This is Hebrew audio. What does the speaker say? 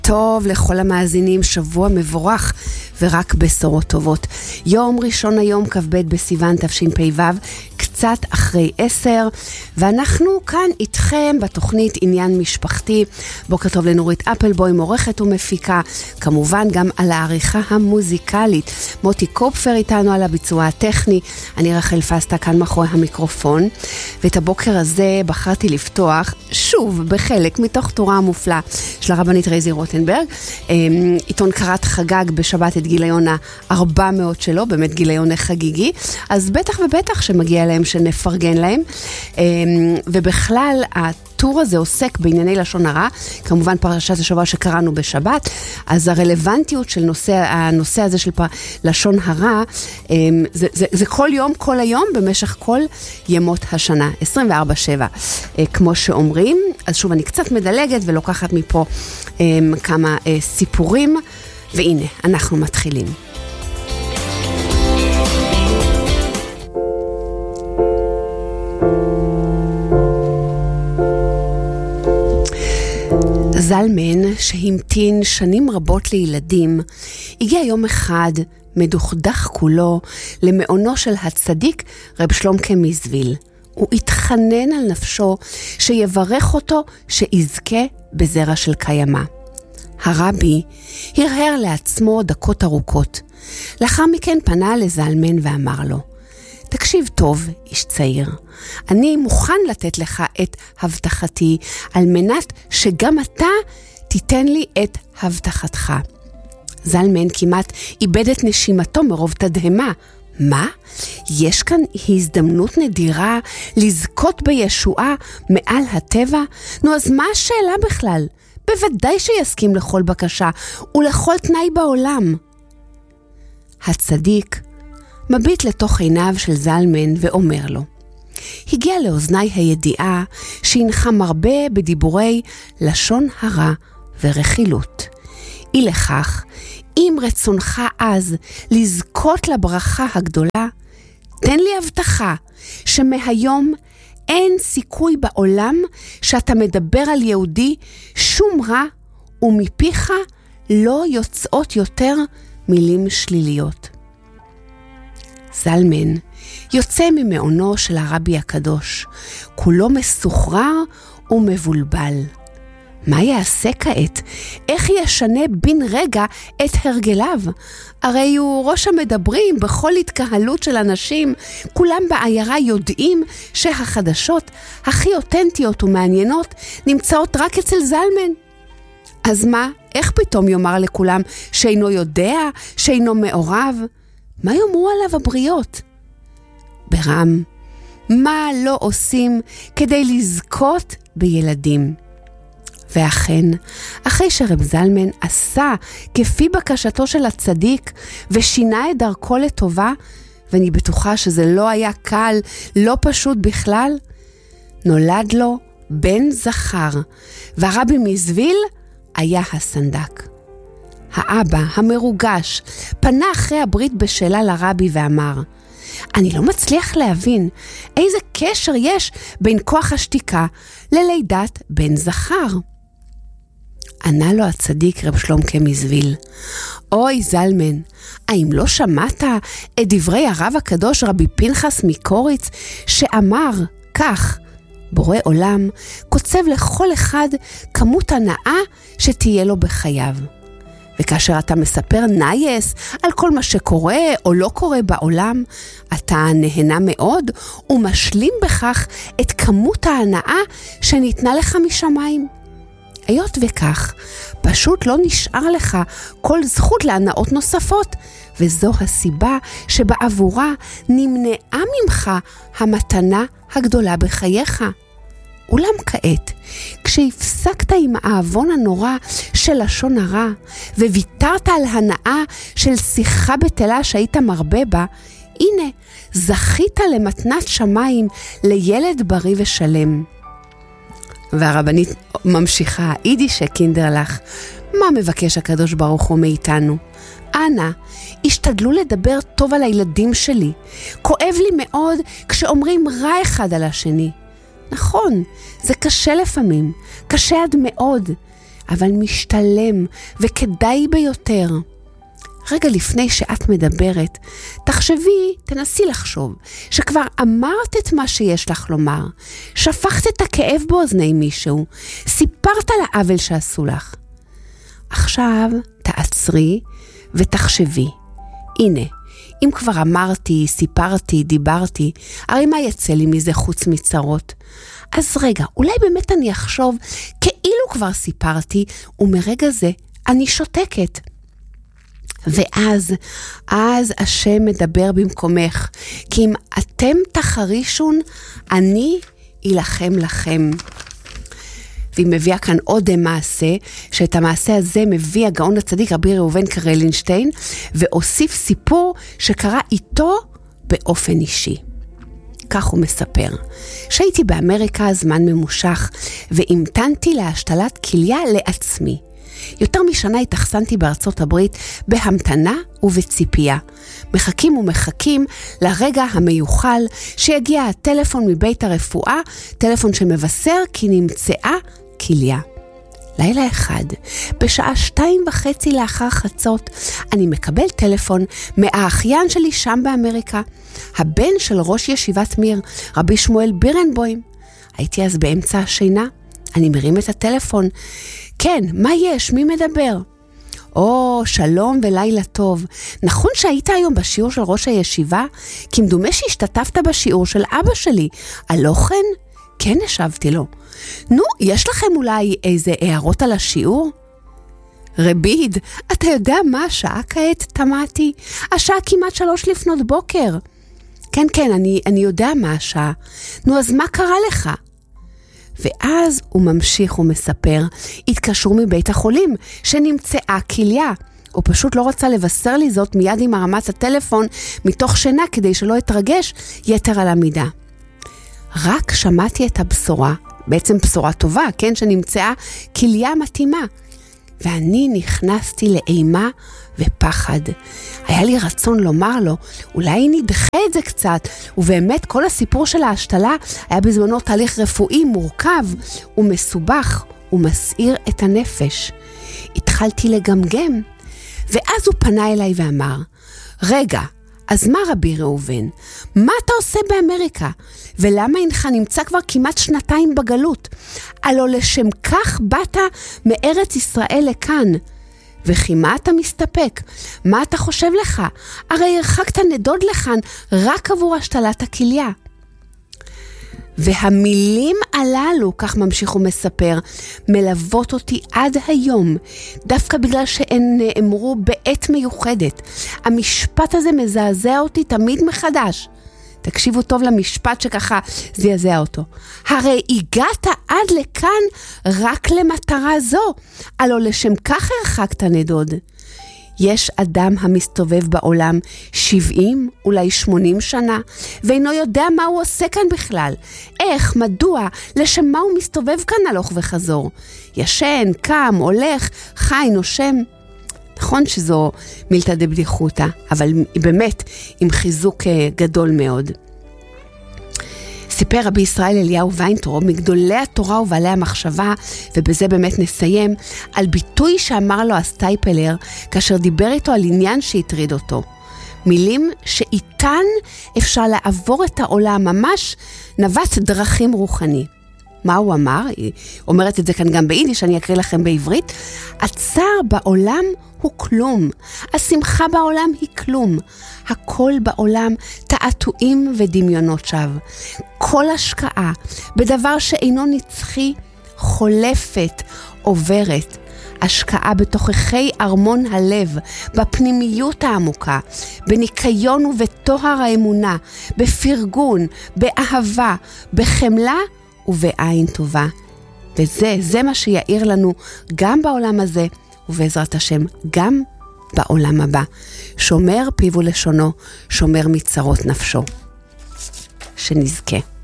טוב לכל המאזינים, שבוע מבורך ורק בשורות טובות. יום ראשון היום כ"ב בסיוון תשפ"ו, קצת אחרי 10, ואנחנו כאן איתכם בתוכנית עניין משפחתי. בוקר טוב לנורית אפלבוי, עורכת ומפיקה, כמובן גם על העריכה המוזיקלית. מוטי קופפר איתנו על הביצוע הטכני, אני רחל פסטה כאן מאחורי המיקרופון, ואת הבוקר הזה בחרתי לפתוח שוב בחלק מתוך תורה המופלא של הרבנית רייזי רוטנברג. עיתון קראת חגג בשבת את גיליון ה-400 שלו, באמת גיליון חגיגי, אז בטח ובטח שמגיע להם שנפרגן להם, ובכלל הטור הזה עוסק בענייני לשון הרע, כמובן פרשת השבוע שקראנו בשבת, אז הרלוונטיות של הנושא הזה של לשון הרע, זה כל יום, כל היום, במשך כל ימות השנה, 24/7, כמו שאומרים. אז שוב, אני קצת מדלגת ולוקחת מפה כמה סיפורים, והנה, אנחנו מתחילים. זלמן, שהמתין שנים רבות לילדים, הגיע יום אחד מדוכדך כולו למעונו של הצדיק רב שלומקה מזוויל. הוא התחנן על נפשו שיברך אותו שיזכה בזרע של קיימה. הרבי הרהר לעצמו דקות ארוכות. לאחר מכן פנה לזלמן ואמר לו, תקשיב טוב, איש צעיר, אני מוכן לתת לך את הבטחתי, על מנת שגם אתה תיתן לי את הבטחתך. זלמן כמעט איבד את נשימתו מרוב תדהמה. מה? יש כאן הזדמנות נדירה לזכות בישועה מעל הטבע? נו, אז מה השאלה בכלל? בוודאי שיסכים לכל בקשה ולכל תנאי בעולם. הצדיק מביט לתוך עיניו של זלמן ואומר לו, הגיע לאוזני הידיעה שהנך מרבה בדיבורי לשון הרע ורכילות. אי לכך, אם רצונך אז לזכות לברכה הגדולה, תן לי הבטחה שמהיום אין סיכוי בעולם שאתה מדבר על יהודי שום רע, ומפיך לא יוצאות יותר מילים שליליות. זלמן יוצא ממעונו של הרבי הקדוש, כולו מסוחרר ומבולבל. מה יעשה כעת? איך ישנה בן רגע את הרגליו? הרי הוא ראש המדברים בכל התקהלות של אנשים, כולם בעיירה יודעים שהחדשות הכי אותנטיות ומעניינות נמצאות רק אצל זלמן. אז מה? איך פתאום יאמר לכולם שאינו יודע, שאינו מעורב? מה יאמרו עליו הבריות? ברם, מה לא עושים כדי לזכות בילדים? ואכן, אחרי שרב זלמן עשה כפי בקשתו של הצדיק ושינה את דרכו לטובה, ואני בטוחה שזה לא היה קל, לא פשוט בכלל, נולד לו בן זכר, והרבי מזוויל היה הסנדק. האבא המרוגש פנה אחרי הברית בשאלה לרבי ואמר, אני לא מצליח להבין איזה קשר יש בין כוח השתיקה ללידת בן זכר. ענה לו הצדיק רב שלומקה מזוויל, אוי זלמן, האם לא שמעת את דברי הרב הקדוש רבי פנחס מקוריץ שאמר כך, בורא עולם קוצב לכל אחד כמות הנאה שתהיה לו בחייו. וכאשר אתה מספר נייס על כל מה שקורה או לא קורה בעולם, אתה נהנה מאוד ומשלים בכך את כמות ההנאה שניתנה לך משמיים. היות וכך, פשוט לא נשאר לך כל זכות להנאות נוספות, וזו הסיבה שבעבורה נמנעה ממך המתנה הגדולה בחייך. אולם כעת, כשהפסקת עם האבון הנורא של לשון הרע, וויתרת על הנאה של שיחה בטלה שהיית מרבה בה, הנה, זכית למתנת שמיים לילד בריא ושלם. והרבנית ממשיכה, אידישה קינדרלך, מה מבקש הקדוש ברוך הוא מאיתנו? אנא, השתדלו לדבר טוב על הילדים שלי. כואב לי מאוד כשאומרים רע אחד על השני. נכון, זה קשה לפעמים, קשה עד מאוד, אבל משתלם וכדאי ביותר. רגע לפני שאת מדברת, תנסי לחשוב, שכבר אמרת את מה שיש לך לומר, שפכת את הכאב באוזני מישהו, סיפרת על העוול שעשו לך. עכשיו תעצרי ותחשבי, הנה, אם כבר אמרתי, סיפרתי, דיברתי, הרי מה יצא לי מזה חוץ מצרות? אז רגע, אולי באמת אני אחשוב כאילו כבר סיפרתי, ומרגע זה אני שותקת. ואז השם מדבר במקומך, כי אם אתם תחרישון, אני אלחם לכם. והיא מביאה כאן עוד מעשה, שאת המעשה הזה מביא הגאון הצדיק רבי ראובן קרלינשטיין, והוסיף סיפור שקרה איתו באופן אישי. כך הוא מספר, שהייתי באמריקה זמן ממושך, והמתנתי להשתלת כליה לעצמי. יותר משנה התאכסנתי בארצות הברית בהמתנה ובציפייה. מחכים ומחכים לרגע המיוחל שיגיע הטלפון מבית הרפואה, טלפון שמבשר כי נמצאה כליה. לילה אחד, בשעה 2:30 לאחר חצות, אני מקבל טלפון מהאחיין שלי שם באמריקה, הבן של ראש ישיבת מיר, רבי שמואל בירנבוים. הייתי אז באמצע השינה, אני מרים את הטלפון. כן, מה יש? מי מדבר? שלום ולילה טוב. נכון שהיית היום בשיעור של ראש הישיבה? כי מדומה שהשתתפת בשיעור של אבא שלי. הלא כן? כן, השבתי לו. נו, יש לכם אולי איזה הערות על השיעור? רביד, אתה יודע מה השעה כעת? תמעתי. השעה כמעט 3 לפנות בוקר. כן, אני יודע מה השעה. נו, אז מה קרה לך? ואז הוא ממשיך ומספר, התקשרו מבית החולים שנמצאה כליה. הוא פשוט לא רצה לבשר לי זאת מיד עם הרמת הטלפון מתוך שינה כדי שלא אתרגש יתר על המידה. רק שמעתי את הבשורה, בעצם בשורה טובה, כן, שנמצאה כליה מתאימה. ואני נכנסתי לאימה ופחד. היה לי רצון לומר לו, אולי נדחה את זה קצת, ובאמת כל הסיפור של ההשתלה היה בזמנו תהליך רפואי מורכב ומסובך ומסעיר את הנפש. התחלתי לגמגם, ואז הוא פנה אליי ואמר, רגע, אז מה רבי ראובן? מה אתה עושה באמריקה? ולמה אינך נמצא כבר כמעט 2 בגלות? הלא לשם כך באת מארץ ישראל לכאן. וכי מה אתה מסתפק? מה אתה חושב לך? הרי הרחקת נדוד לכאן רק עבור השתלת הכליה. והמילים הללו, כך ממשיך ומספר, מלוות אותי עד היום, דווקא בגלל שהן נאמרו בעת מיוחדת. המשפט הזה מזעזע אותי תמיד מחדש. תקשיבו טוב למשפט שככה זעזע אותו. הרי הגעת עד לכאן רק למטרה זו, הלא לשם כך הרחקת נדוד. יש אדם המסתובב בעולם 70, אולי 80 שנה, ואינו יודע מה הוא עושה כאן בכלל. איך, מדוע, לשם מה הוא מסתובב כאן הלוך וחזור? ישן, קם, הולך, חי, נושם. נכון שזו מילתא דבדיחותא, אבל היא באמת עם חיזוק גדול מאוד. סיפר רבי ישראל אליהו ויינטרוב, מגדולי התורה ובעלי המחשבה, ובזה באמת נסיים, על ביטוי שאמר לו הסטייפלר, כאשר דיבר איתו על עניין שהטריד אותו. מילים שאיתן אפשר לעבור את העולם, ממש נווט דרכים רוחני. מה הוא אמר? היא אומרת את זה כאן גם ביידיש, אני אקריא לכם בעברית. הצער בעולם הוא כלום, השמחה בעולם היא כלום, הכל בעולם תעתועים ודמיונות שווא. כל השקעה בדבר שאינו נצחי חולפת, עוברת. השקעה בתוככי ארמון הלב, בפנימיות העמוקה, בניקיון ובטוהר האמונה, בפרגון, באהבה, בחמלה ובעין טובה. וזה מה שיעיר לנו גם בעולם הזה, ובעזרת השם גם בעולם הבא. שומר פיו ולשונו, שומר מצרות נפשו. שנזכה.